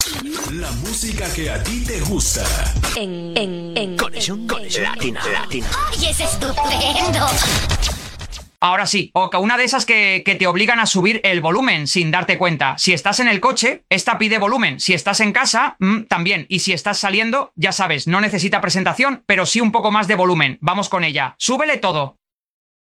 La música que a ti te gusta. En Conexión Latina. ¡Ay, es estupendo! Ahora sí, o que una de esas que te obligan a subir el volumen sin darte cuenta. Si estás en el coche, esta pide volumen. Si estás en casa, también. Y si estás saliendo, ya sabes, no necesita presentación, pero sí un poco más de volumen. Vamos con ella. ¡Súbele todo!